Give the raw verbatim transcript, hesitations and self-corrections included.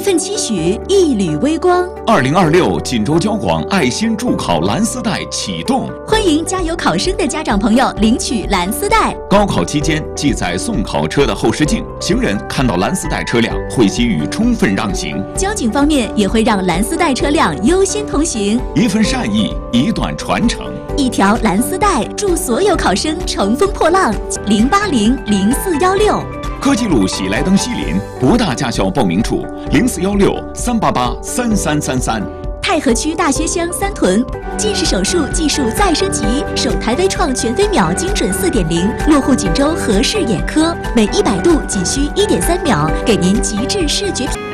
份期许，一缕微光。 二零二六锦州交广爱心助考蓝丝带启动， 欢迎加油考生的家长朋友领取蓝丝带。 高考期间记载送考车的后视镜，行人看到蓝丝带车辆会给予充分让行。 交警方面也会让蓝丝带车辆优先通行。 一份善意，一段传承。 一条蓝丝带，祝所有考生乘风破浪。零八零零四幺六。 科技路喜来登西林博大驾校报名处零四幺六三八八三三三三。 太和区大学乡三屯，近视手术技术再升级，首台微创全飞秒精准 四点零， 落户锦州和氏眼科，每一百度仅需一点三秒，给您极致视觉。